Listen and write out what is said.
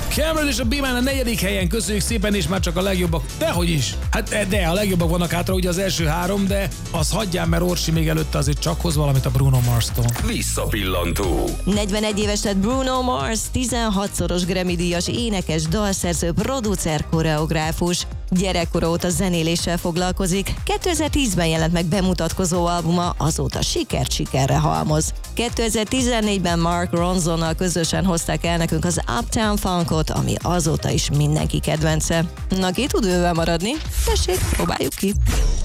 Cameron és a Be-Man a 4. helyen, köszönjük szépen, és már csak a legjobbak. Dehogy is. Hát de a legjobbak vannak hátra, ugye az első 3, de az hagyján, mert Orsi még előtte azért csak hoz valamit a Bruno Mars-tól. Visszapillantó. 41 éves lett Bruno Mars, 16-szoros Grammy-díjas énekes, dalszerző, producer, koreográfus. Gyerekkora óta zenéléssel foglalkozik. 2010-ben jelent meg bemutatkozó albuma, azóta sikert sikerre halmoz. 2014-ben Mark Ronsonnal közösen hozták el nekünk az Uptown Funkot, ami azóta is mindenki kedvence. Na, ki tud ővel maradni? Tessék, próbáljuk ki!